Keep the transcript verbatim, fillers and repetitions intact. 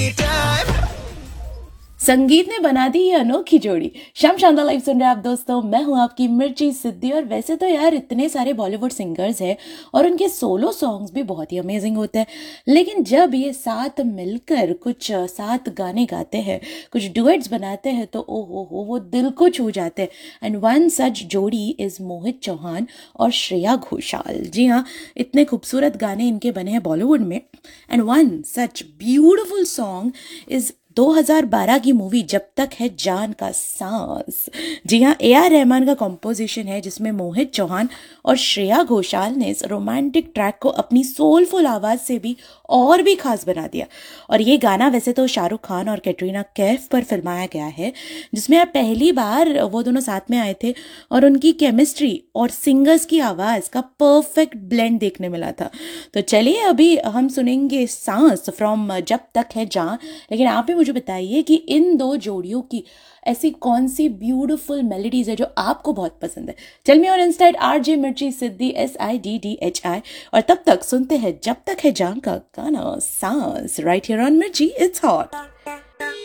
संगीत ने बना दी ये अनोखी जोड़ी। शाम शानदार लाइव सुन रहे हैं आप दोस्तों, मैं हूं आपकी मिर्ची सिद्धि। और वैसे तो यार इतने सारे बॉलीवुड सिंगर्स हैं और उनके सोलो सॉन्ग्स भी बहुत ही अमेजिंग होते हैं, लेकिन जब ये साथ मिलकर कुछ साथ गाने गाते हैं, कुछ डुएट्स बनाते हैं तो ओ हो हो वो दिल को छू जाते हैं। एंड वन सच जोड़ी इज मोहित चौहान और श्रेया घोषाल। जी हाँ, इतने खूबसूरत गाने इनके बने हैं बॉलीवुड में। And one such beautiful song is दो हज़ार बारह की मूवी जब तक है जान का सांस। जी हाँ, ए आर रहमान का कॉम्पोजिशन है जिसमें मोहित चौहान और श्रेया घोषाल ने इस रोमांटिक ट्रैक को अपनी सोलफुल आवाज़ से भी और भी खास बना दिया। और ये गाना वैसे तो शाहरुख खान और कैटरीना कैफ पर फिल्माया गया है, जिसमें अब पहली बार वो दोनों साथ में आए थे और उनकी केमिस्ट्री और सिंगर्स की आवाज़ का परफेक्ट ब्लेंड देखने मिला था। तो चलिए अभी हम सुनेंगे सांस फ्रॉम जब तक है जान। लेकिन आप ही मुझे बताइए कि इन दो जोड़ियों की ऐसी कौन सी ब्यूटीफुल मेलोडीज है जो आपको बहुत पसंद है। Tell me on Insta R J मिर्ची सिद्धि S I D D H I. और तब तक सुनते हैं जब तक है जान का गाना सांस, राइट हियर ऑन मिर्ची, इट्स हॉट।